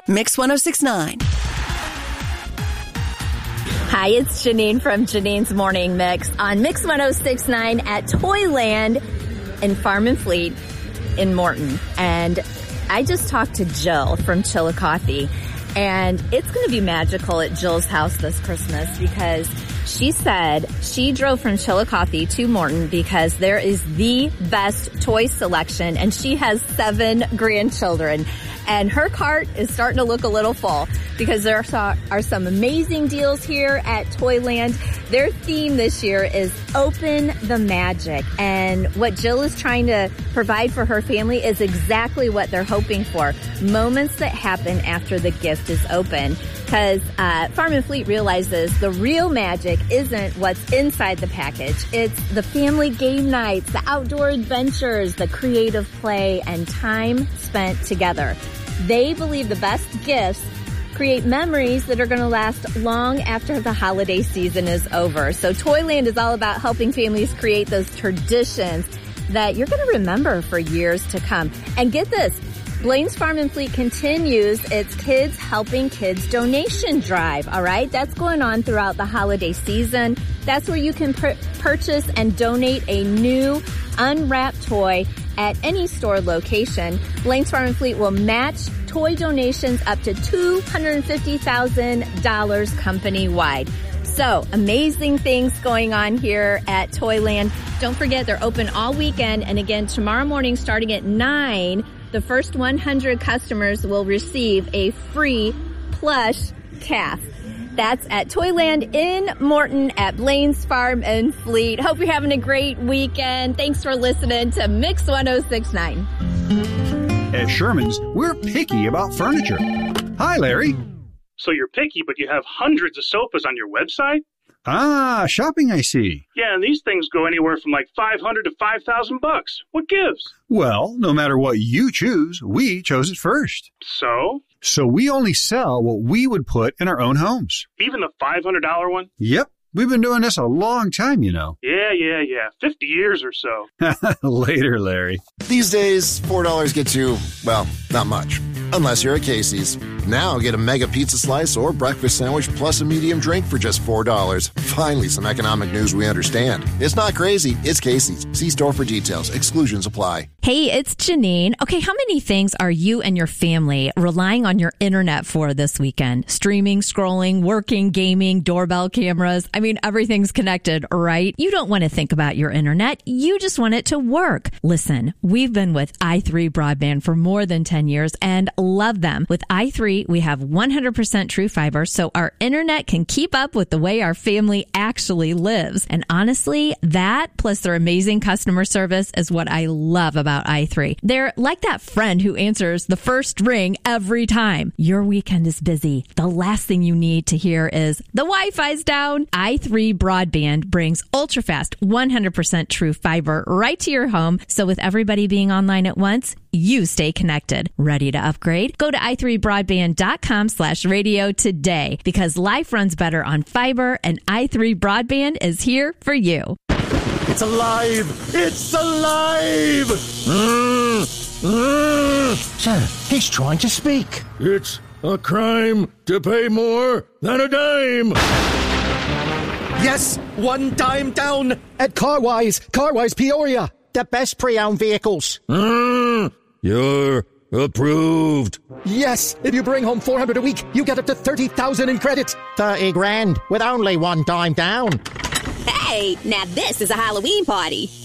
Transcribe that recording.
Mix 106.9. Hi, it's Janine from Janine's Morning Mix on Mix 106.9 at Toyland in Farm and Fleet in Morton. And I just talked to Jill from Chillicothe, and it's going to be magical at Jill's house this Christmas because she said she drove from Chillicothe to Morton because there is the best toy selection, and she has 7 grandchildren. And her cart is starting to look a little full because there are some amazing deals here at Toyland. Their theme this year is Open the Magic. And what Jill is trying to provide for her family is exactly what they're hoping for. Moments that happen after the gift is open. Because Farm and Fleet realizes the real magic isn't what's inside the package. It's the family game nights, the outdoor adventures, the creative play, and time spent together. They believe the best gifts create memories that are going to last long after the holiday season is over. So Toyland is all about helping families create those traditions that you're going to remember for years to come. And get this, Blaine's Farm and Fleet continues its Kids Helping Kids donation drive, all right? That's going on throughout the holiday season. That's where you can purchase and donate a new unwrapped toy at any store location. Blaine's Farm and Fleet will match toy donations up to $250,000 company-wide. So, amazing things going on here at Toyland. Don't forget, they're open all weekend. And again, tomorrow morning, starting at 9, the first 100 customers will receive a free plush calf. That's at Toyland in Morton at Blaine's Farm and Fleet. Hope you're having a great weekend. Thanks for listening to Mix 106.9. At Sherman's, we're picky about furniture. Hi, Larry. So you're picky, but you have hundreds of sofas on your website? Ah, shopping, I see. Yeah, and these things go anywhere from like $500 to $5,000. What gives? Well, no matter what you choose, we chose it first. So? So we only sell what we would put in our own homes. Even the $500 one? Yep. We've been doing this a long time, you know. Yeah. 50 years or so. Later, Larry. These days, $4 gets you, well, not much. Unless you're at Casey's. Now get a mega pizza slice or breakfast sandwich plus a medium drink for just $4. Finally, some economic news we understand. It's not crazy. It's Casey's. See store for details. Exclusions apply. Hey, it's Janine. Okay, how many things are you and your family relying on your internet for this weekend? Streaming, scrolling, working, gaming, doorbell cameras. I mean, everything's connected, right? You don't want to think about your internet. You just want it to work. Listen, we've been with i3 Broadband for more than 10 years and love them. With i3, we have 100% true fiber, so our internet can keep up with the way our family actually lives. And honestly, that plus their amazing customer service is what I love about i3. They're like that friend who answers the first ring every time. Your weekend is busy. The last thing you need to hear is the Wi-Fi's down. i3 Broadband brings ultra-fast 100% true fiber right to your home. So with everybody being online at once, you stay connected. Ready to upgrade? Go to i3broadband.com/radio today because life runs better on fiber and i3 Broadband is here for you. It's alive! It's alive! Sir, he's trying to speak. It's a crime to pay more than a dime! Yes, 1 dime down at Carwise Peoria. The best pre-owned vehicles. You're approved. Yes, if you bring home $400 a week, you get up to $30,000 in credit. 30 grand with only 1 dime down. Hey, now this is a Halloween party.